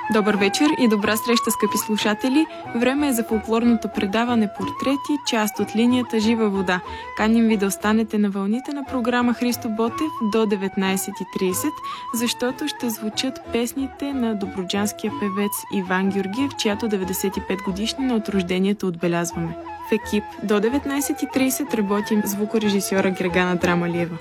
Добър вечер и добра среща, скъпи слушатели! Време е за фолклорното предаване Портрети, част от линията Жива вода. Каним ви да останете на вълните на програма Христо Ботев до 19:30, защото ще звучат песните на добруджанския певец Иван Георгиев, чиято 95 годишнина от рождението отбелязваме. В екип до 19:30 работим звукорежисьора Гергана Драмалиева.